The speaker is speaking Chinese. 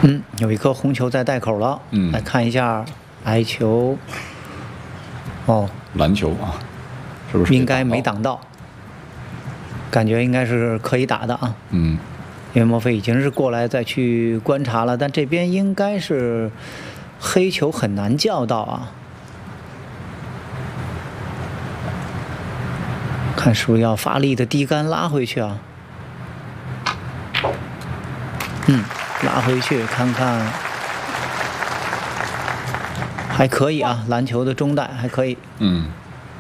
有一颗红球在袋口了。来看一下白球。哦， 蓝球啊，是不是？ 应该没挡到，感觉应该是可以打的啊。因为莫非已经是过来再去观察了，但这边应该是黑球很难叫到啊。看是不是要发力的低杆拉回去啊？拉回去看看，还可以啊，篮球的中带还可以。